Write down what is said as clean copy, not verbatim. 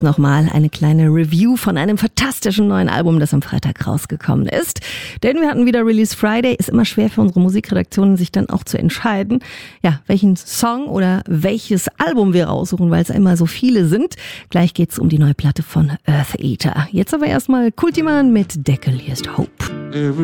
Nochmal eine kleine Review von einem fantastischen neuen Album, das am Freitag rausgekommen ist. Denn wir hatten wieder Release Friday. Ist immer schwer für unsere Musikredaktionen, sich dann auch zu entscheiden, ja, welchen Song oder welches Album wir raussuchen, weil es immer so viele sind. Gleich geht's um die neue Platte von Earth Eater. Jetzt aber erstmal Kultiman mit Deckel. Hier ist Hope.